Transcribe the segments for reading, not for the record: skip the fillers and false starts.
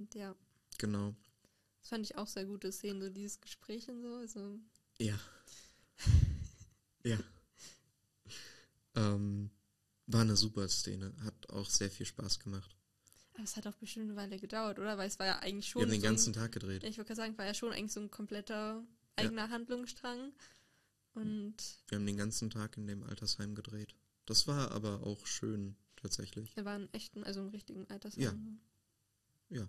stimmt, ja. Genau. Das fand ich auch sehr gute Szenen, so dieses Gespräch und so. Also. Ja. Ja. War eine super Szene. Hat auch sehr viel Spaß gemacht. Aber es hat auch bestimmt eine Weile gedauert, oder? Weil es war ja eigentlich schon Wir haben den ganzen Tag gedreht. Ich wollte gerade sagen, war ja schon eigentlich so ein kompletter eigener Handlungsstrang. Und wir haben den ganzen Tag in dem Altersheim gedreht. Das war aber auch schön, tatsächlich. wir waren im richtigen Altersheim. Ja.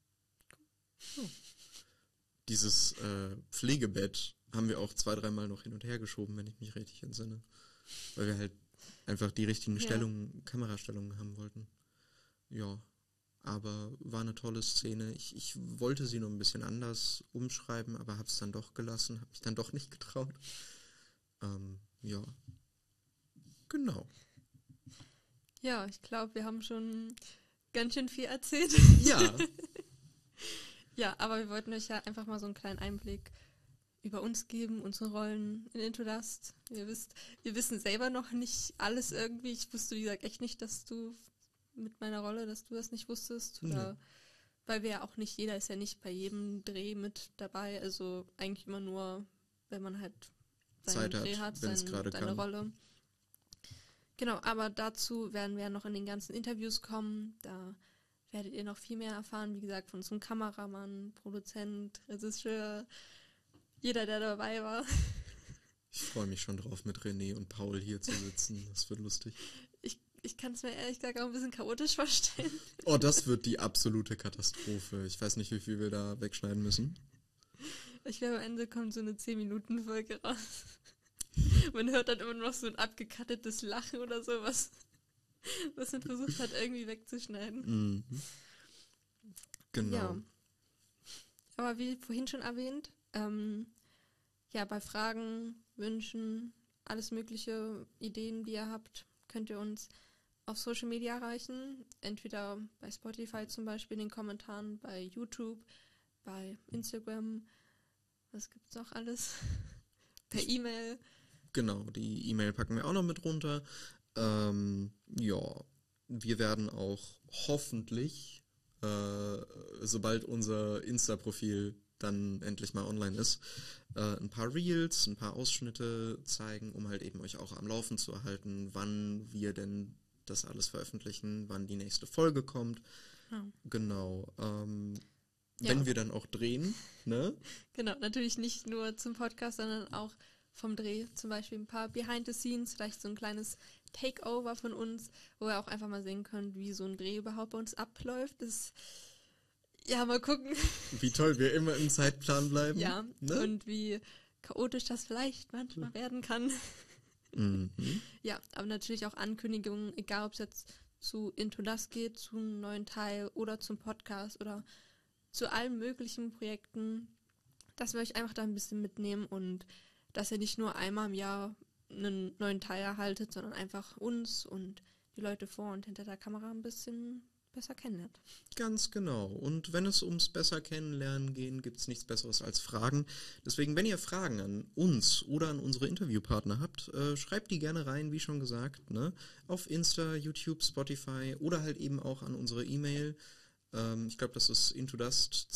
Oh. Dieses Pflegebett haben wir auch 2-3 Mal noch hin und her geschoben, wenn ich mich richtig entsinne. Weil wir halt einfach die richtigen Kamerastellungen haben wollten. Ja, aber war eine tolle Szene. Ich wollte sie noch ein bisschen anders umschreiben, aber habe es dann doch gelassen, habe mich dann doch nicht getraut. Ja, genau. Ja, ich glaube, wir haben schon ganz schön viel erzählt. Ja. Ja, aber wir wollten euch ja einfach mal so einen kleinen Einblick über uns geben, unsere Rollen in Into Dust. Wir wissen selber noch nicht alles irgendwie. Ich wusste, wie gesagt, echt nicht, dass du mit meiner Rolle, dass du das nicht wusstest. Oder weil wir ja auch nicht, jeder ist ja nicht bei jedem Dreh mit dabei. Also eigentlich immer nur, wenn man halt seinen Dreh hat, seine Rolle. Genau, aber dazu werden wir noch in den ganzen Interviews kommen. Da werdet ihr noch viel mehr erfahren, wie gesagt, von unserem Kameramann, Produzent, Regisseur, jeder, der dabei war. Ich freue mich schon drauf, mit René und Paul hier zu sitzen. Das wird lustig. Ich kann es mir ehrlich gesagt auch ein bisschen chaotisch vorstellen. Oh, das wird die absolute Katastrophe. Ich weiß nicht, wie viel wir da wegschneiden müssen. Ich glaube, am Ende kommt so eine 10-Minuten-Folge raus. Man hört dann immer noch so ein abgekattetes Lachen oder sowas, was man versucht hat, irgendwie wegzuschneiden. Mhm. Genau. Ja. Aber wie vorhin schon erwähnt, bei Fragen, Wünschen, alles mögliche Ideen, die ihr habt, könnt ihr uns auf Social Media erreichen. Entweder bei Spotify zum Beispiel in den Kommentaren, bei YouTube, bei Instagram. Was gibt's noch alles? Per E-Mail. Genau, die E-Mail packen wir auch noch mit runter. Wir werden auch hoffentlich, sobald unser Insta-Profil dann endlich mal online ist, ein paar Reels, ein paar Ausschnitte zeigen, um halt eben euch auch am Laufen zu erhalten, wann wir denn das alles veröffentlichen, wann die nächste Folge kommt. Ja. Genau. Wenn wir dann auch drehen, ne? Genau, natürlich nicht nur zum Podcast, sondern auch vom Dreh. Zum Beispiel ein paar Behind the Scenes, vielleicht so ein kleines Takeover von uns, wo ihr auch einfach mal sehen könnt, wie so ein Dreh überhaupt bei uns abläuft. Mal gucken. Wie toll wir immer im Zeitplan bleiben. Ja, ne? Und wie chaotisch das vielleicht manchmal werden kann. Mhm. Ja, aber natürlich auch Ankündigungen, egal ob es jetzt zu Into Dust geht, zu einem neuen Teil oder zum Podcast oder zu allen möglichen Projekten, dass wir euch einfach da ein bisschen mitnehmen und dass ihr nicht nur einmal im Jahr einen neuen Teil erhaltet, sondern einfach uns und die Leute vor und hinter der Kamera ein bisschen besser kennenlernt. Ganz genau. Und wenn es ums besser kennenlernen gehen, gibt es nichts Besseres als Fragen. Deswegen, wenn ihr Fragen an uns oder an unsere Interviewpartner habt, schreibt die gerne rein, wie schon gesagt, ne? Auf Insta, YouTube, Spotify oder halt eben auch an unsere E-Mail. Ich glaube, das ist intodust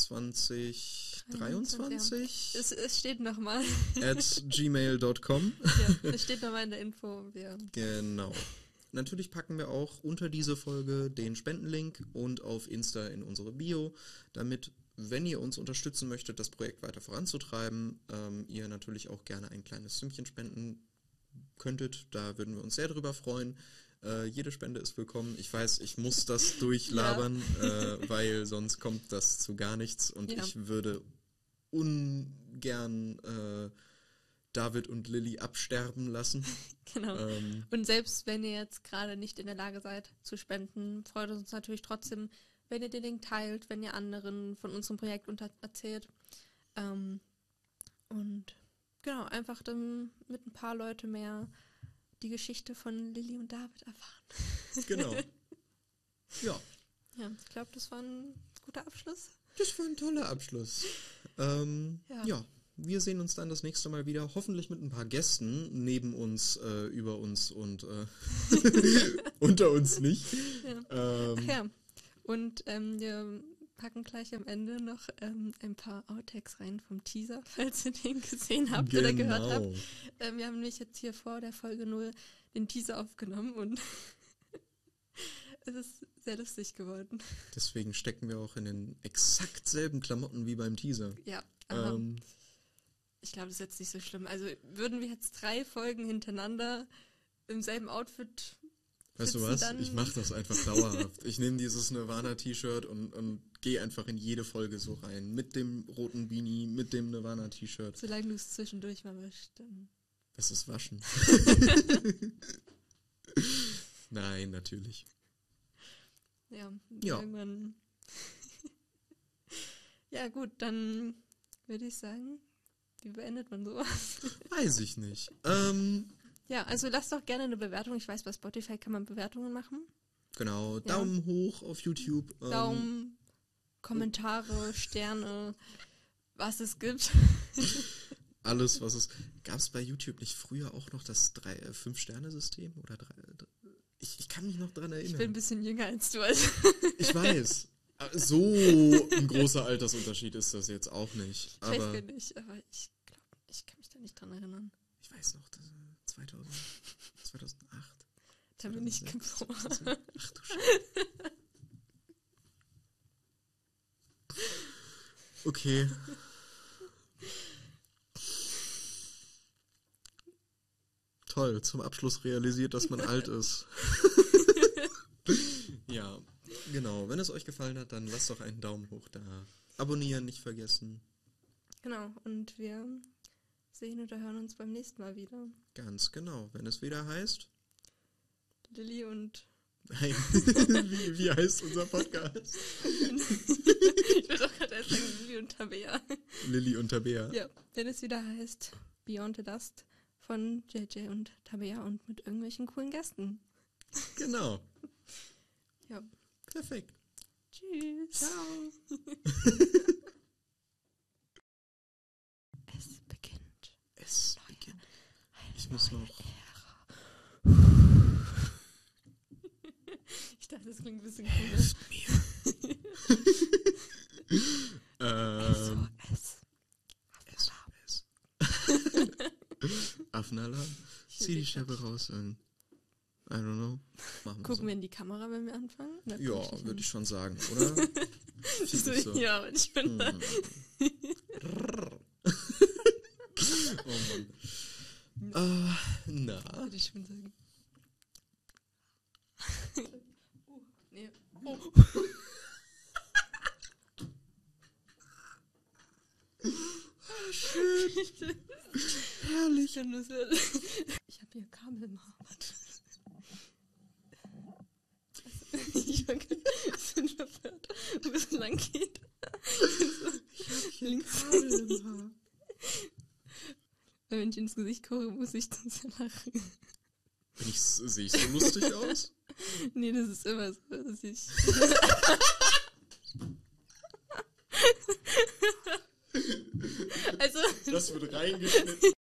2023. Ja. Es steht nochmal. @gmail.com. Ja, es steht nochmal in der Info. Ja. Genau. Natürlich packen wir auch unter diese Folge den Spendenlink und auf Insta in unsere Bio, damit, wenn ihr uns unterstützen möchtet, das Projekt weiter voranzutreiben, ihr natürlich auch gerne ein kleines Sümmchen spenden könntet. Da würden wir uns sehr drüber freuen. Jede Spende ist willkommen. Ich weiß, ich muss das durchlabern, weil sonst kommt das zu gar nichts und ich würde ungern David und Lilly absterben lassen. Genau. Und selbst wenn ihr jetzt gerade nicht in der Lage seid zu spenden, freut uns natürlich trotzdem, wenn ihr den Link teilt, wenn ihr anderen von unserem Projekt erzählt. Und genau, einfach dann mit ein paar Leute mehr die Geschichte von Lilly und David erfahren. Genau. Ja. Ja, ich glaube, das war ein guter Abschluss. Das war ein toller Abschluss. Ja. Wir sehen uns dann das nächste Mal wieder, hoffentlich mit ein paar Gästen, neben uns, über uns und unter uns nicht. Ja. Und wir packen gleich am Ende noch ein paar Outtakes rein vom Teaser, falls ihr den gesehen habt oder gehört habt. Wir haben nämlich jetzt hier vor der Folge 0 den Teaser aufgenommen und es ist sehr lustig geworden. Deswegen stecken wir auch in den exakt selben Klamotten wie beim Teaser. Ja, ich glaube, das ist jetzt nicht so schlimm. Also würden wir jetzt 3 Folgen hintereinander im selben Outfit weißt du was? Ich mache das einfach dauerhaft. Ich nehme dieses Nirvana-T-Shirt und gehe einfach in jede Folge so rein. Mit dem roten Beanie, mit dem Nirvana-T-Shirt. Solange du es zwischendurch mal wischst, dann... Das ist Waschen. Nein, natürlich. Ja. Irgendwann... Ja gut, dann würde ich sagen, wie beendet man sowas? Weiß ich nicht. Ja, also lasst doch gerne eine Bewertung. Ich weiß, bei Spotify kann man Bewertungen machen. Genau, Daumen hoch auf YouTube. Daumen, Kommentare, Sterne, was es gibt. Alles, was es... Gab es bei YouTube nicht früher auch noch das 5-Sterne-System? Oder 3? Ich kann mich noch dran erinnern. Ich bin ein bisschen jünger als du. Also. Ich weiß. So ein großer Altersunterschied ist das jetzt auch nicht. Ich weiß gar nicht, aber ich glaube, ich kann mich da nicht dran erinnern. Ich weiß noch, das 2008. Da bin ich geboren. Ach du Scheiße. Okay. Toll, zum Abschluss realisiert, dass man alt ist. Ja, genau. Wenn es euch gefallen hat, dann lasst doch einen Daumen hoch da. Abonnieren nicht vergessen. Genau, und wir sehen oder hören uns beim nächsten Mal wieder. Ganz genau, wenn es wieder heißt... Lilly und... Nein, wie heißt unser Podcast? Ich würde doch gerade erst sagen Lilly und Tabea. Lilly und Tabea. Ja, wenn es wieder heißt Beyond the Dust von JJ und Tabea und mit irgendwelchen coolen Gästen. Genau. Ja. Perfekt. Tschüss. Ciao. Es beginnt. Es beginnt. Ich muss noch... Ich dachte, das klingt ein bisschen cooler. SOS. Affenalarm. Zieh die Scheibe raus und I don't know. Gucken wir in die Kamera, wenn wir anfangen? Ja, würde ich schon sagen, oder? So. Ja, aber ich bin da. Oh Mann. Na? Würde ich schon sagen. Nee. Oh. Schön. Herrlich. Ich habe hier Kabel im Haar. Ich bin verwirrt, wo es lang geht. Ich habe hier links Kabel im Haar. Wenn ich ins Gesicht gucke, muss ich dann sehr lachen. Sehe ich so lustig aus? Nee, das ist immer so, dass ich... Also... Das wird reingeschnitten.